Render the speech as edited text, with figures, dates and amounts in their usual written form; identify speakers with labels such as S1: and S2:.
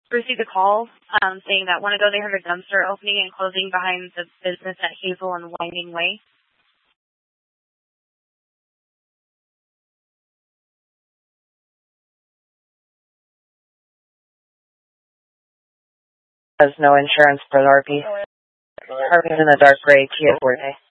S1: received a call saying that one ago they heard a dumpster opening and closing behind the business at Hazel and Winding Way.
S2: Has no insurance for RP. Harvey's in a dark gray Kia Forte.